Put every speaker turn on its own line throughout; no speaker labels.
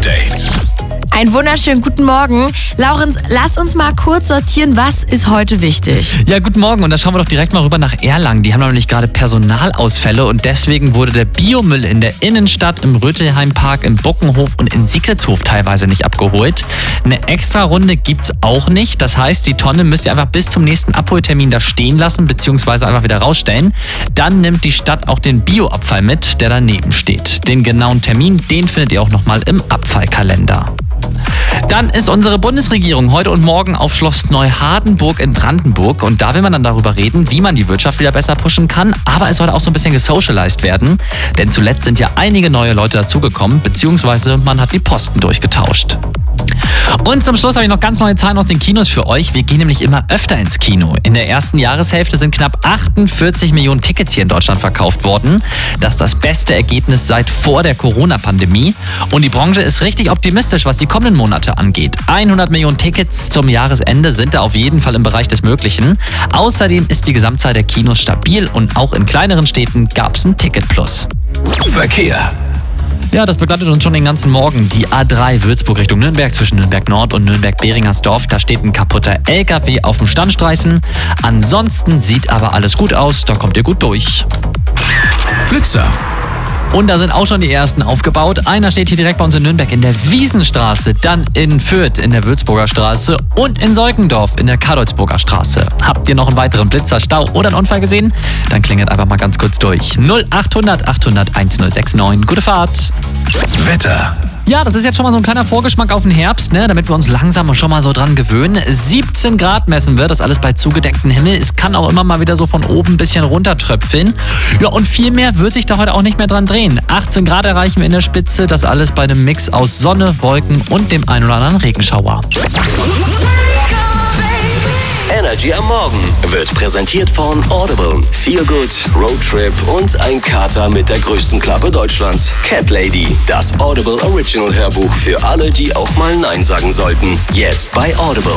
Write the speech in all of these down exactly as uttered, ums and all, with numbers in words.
Update.
Einen wunderschönen guten Morgen. Laurenz, lass uns mal kurz sortieren, was ist heute wichtig?
Ja, guten Morgen und da schauen wir doch direkt mal rüber nach Erlangen. Die haben nämlich gerade Personalausfälle und deswegen wurde der Biomüll in der Innenstadt, im Rötelheimpark, im Buckenhof und in Sieglitzhof teilweise nicht abgeholt. Eine Extra-Runde gibt's auch nicht. Das heißt, die Tonne müsst ihr einfach bis zum nächsten Abholtermin da stehen lassen bzw. einfach wieder rausstellen. Dann nimmt die Stadt auch den Bioabfall mit, der daneben steht. Den genauen Termin, den findet ihr auch nochmal im Abfallkalender. Dann ist unsere Bundesregierung heute und morgen auf Schloss Neuhardenburg in Brandenburg und da will man dann darüber reden, wie man die Wirtschaft wieder besser pushen kann, aber es soll auch so ein bisschen gesocialized werden, denn zuletzt sind ja einige neue Leute dazugekommen, beziehungsweise man hat die Posten durchgetauscht. Und zum Schluss habe ich noch ganz neue Zahlen aus den Kinos für euch. Wir gehen nämlich immer öfter ins Kino. In der ersten Jahreshälfte sind knapp achtundvierzig Millionen Tickets hier in Deutschland verkauft worden. Das ist das beste Ergebnis seit vor der Corona-Pandemie. Und die Branche ist richtig optimistisch, was die kommenden Monate angeht. hundert Millionen Tickets zum Jahresende sind da auf jeden Fall im Bereich des Möglichen. Außerdem ist die Gesamtzahl der Kinos stabil und auch in kleineren Städten gab es ein Ticketplus.
Verkehr.
Ja, das begleitet uns schon den ganzen Morgen. Die A drei Würzburg Richtung Nürnberg zwischen Nürnberg Nord und Nürnberg-Behringersdorf. Da steht ein kaputter L K W auf dem Standstreifen. Ansonsten sieht aber alles gut aus. Da kommt ihr gut durch.
Blitzer.
Und da sind auch schon die ersten aufgebaut. Einer steht hier direkt bei uns in Nürnberg in der Wiesenstraße, dann in Fürth in der Würzburger Straße und in Seukendorf in der Kadolzburger Straße. Habt ihr noch einen weiteren Blitzer, Stau oder einen Unfall gesehen? Dann klingelt einfach mal ganz kurz durch. null achthundert achthundert1069. Gute Fahrt.
Wetter.
Ja, das ist jetzt schon mal so ein kleiner Vorgeschmack auf den Herbst, ne? Damit wir uns langsam schon mal so dran gewöhnen. siebzehn Grad messen wir, das alles bei zugedecktem Himmel. Es kann auch immer mal wieder so von oben ein bisschen runtertröpfeln. Ja, und viel mehr wird sich da heute auch nicht mehr dran drehen. achtzehn Grad erreichen wir in der Spitze, das alles bei einem Mix aus Sonne, Wolken und dem ein oder anderen Regenschauer.
Energy am Morgen wird präsentiert von Audible. Feel Good, Roadtrip und ein Kater mit der größten Klappe Deutschlands. Cat Lady, das Audible Original Hörbuch für alle, die auch mal Nein sagen sollten. Jetzt bei Audible.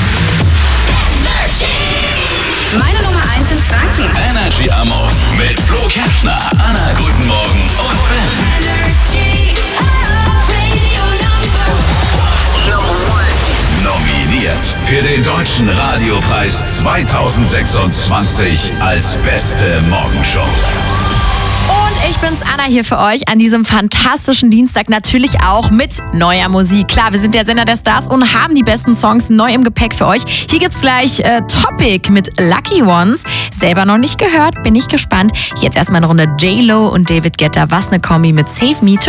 Meine Nummer eins in Franken.
Energy am Morgen mit Flo Kerschner, Anna, guten Morgen und Ben. Nominiert für den Deutschen Radiopreis zweitausendsechsundzwanzig als beste Morgenshow.
Und ich bin's, Anna, hier für euch an diesem fantastischen Dienstag. Natürlich auch mit neuer Musik. Klar, wir sind der Sender der Stars und haben die besten Songs neu im Gepäck für euch. Hier gibt's gleich äh, Topic mit Lucky Ones. Selber noch nicht gehört, bin ich gespannt. Jetzt erstmal eine Runde J-Lo und David Guetta. Was eine Kombi mit Save Me to